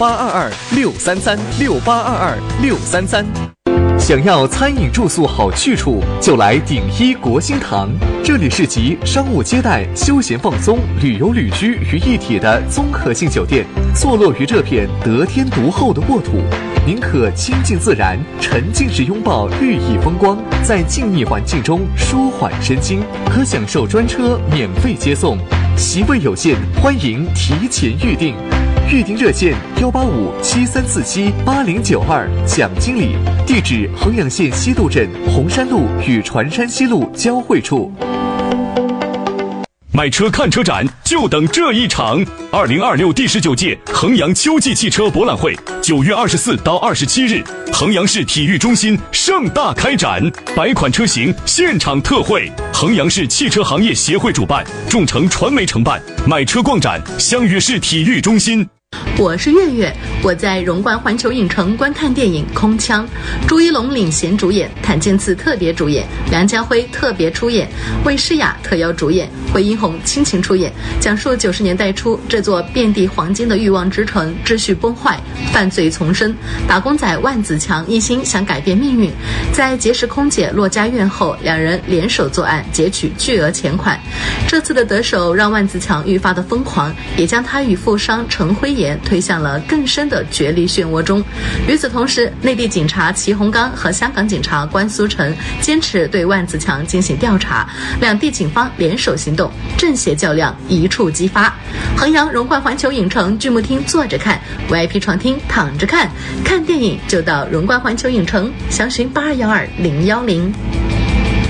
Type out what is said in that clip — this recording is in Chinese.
6822633633。想要餐饮住宿好去处，就来鼎一国兴堂。这里是集商务接待、休闲放松、旅游旅居于一体的综合性酒店，坐落于这片得天独厚的沃土。您可亲近自然，沉浸式拥抱绿意风光，在静谧环境中舒缓身心，可享受专车免费接送。席位有限，欢迎提前预订。预订热线18573478092，蒋经理。地址：衡阳县西路镇红山路与船山西路交汇处。 买车看车展就等这一场！2026第19届衡阳秋季汽车博览会9月24到27日，衡阳市体育中心盛大开展，100款车型现场特惠。衡阳市汽车行业协会主办，众诚传媒承办。买车逛展，相约市体育中心。 我是月月，我在荣冠环球影城观看电影《空腔》，朱一龙领衔主演，谭健次特别主演，梁家辉特别出演，魏诗雅特邀主演，惠英红亲情出演，讲述90年代初这座遍地黄金的欲望之城秩序崩坏，犯罪丛生，打工仔万子强一心想改变命运，在结识空姐骆家苑后，两人联手作案，劫取巨额钱款。这次的得手让万子强愈发的疯狂，也将他与富商陈辉炎推向了更深的角力漩涡中。与此同时，内地警察齐洪刚和香港警察关苏成坚持对万子强进行调查，两地警方联手行动，正邪较量一触即发。衡阳荣冠环球影城剧目厅坐着看， VIP 床厅躺着看，看电影就到荣冠环球影城，详询8212-010。